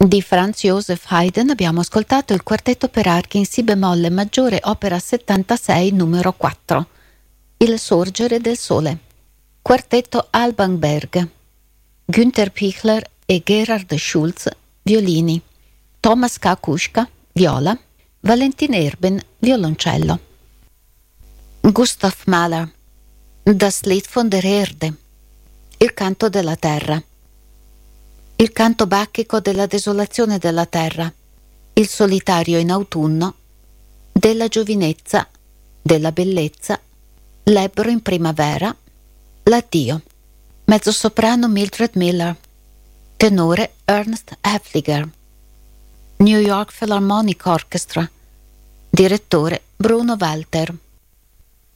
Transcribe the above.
Di Franz Joseph Haydn abbiamo ascoltato il quartetto per archi in si bemolle maggiore, opera 76, numero 4, Il sorgere del sole. Quartetto Alban Berg, Günther Pichler e Gerhard Schulz, violini, Thomas Kakuschka, viola, Valentin Erben, violoncello. Gustav Mahler, Das Lied von der Erde, il canto della terra. Il canto bacchico della desolazione della terra, il solitario in autunno, della giovinezza, della bellezza, l'ebbro in primavera, l'addio. Mezzosoprano Mildred Miller, tenore Ernst Häfliger, New York Philharmonic Orchestra, direttore Bruno Walter.